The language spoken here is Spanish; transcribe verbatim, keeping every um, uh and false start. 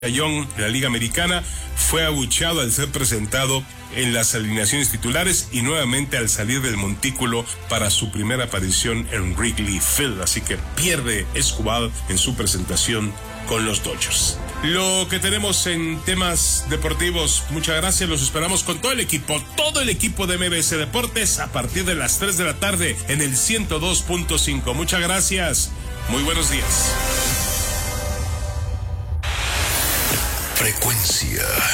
Young de la Liga Americana fue abucheado al ser presentado en las alineaciones titulares y nuevamente al salir del montículo para su primera aparición en Wrigley Field, así que pierde Escobar en su presentación con los Dodgers. Lo que tenemos en temas deportivos, muchas gracias, los esperamos con todo el equipo, todo el equipo de M B S Deportes a partir de las tres de la tarde en el ciento dos punto cinco. Muchas gracias, muy buenos días. Frecuencia